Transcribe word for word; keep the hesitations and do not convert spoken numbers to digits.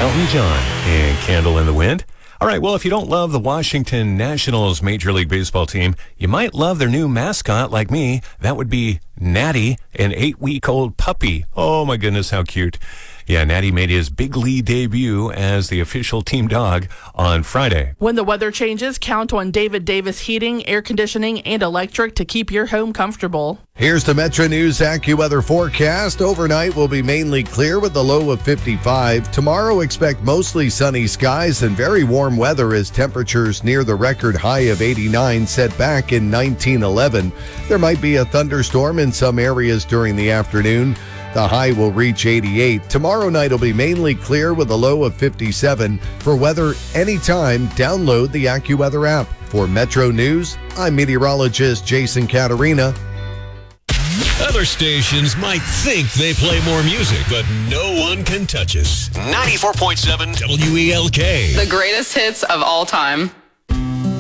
Elton John and Candle in the Wind. All right, well, if you don't love the Washington Nationals Major League Baseball team, you might love their new mascot like me. That would be Natty, an eight-week-old puppy. Oh, my goodness, how cute. Yeah, Natty made his big league debut as the official team dog on Friday. When the weather changes, count on David Davis Heating, Air Conditioning, and Electric to keep your home comfortable. Here's the Metro News AccuWeather forecast. Overnight will be mainly clear with a low of fifty-five. Tomorrow, expect mostly sunny skies and very warm weather as temperatures near the record high of eighty-nine set back in nineteen eleven. There might be a thunderstorm in some areas during the afternoon. The high will reach eighty-eight. Tomorrow night will be mainly clear with a low of fifty-seven. For weather anytime, download the AccuWeather app. For Metro News, I'm meteorologist Jason Caterina. Other stations might think they play more music, but no one can touch us. ninety-four point seven W E L K. The greatest hits of all time.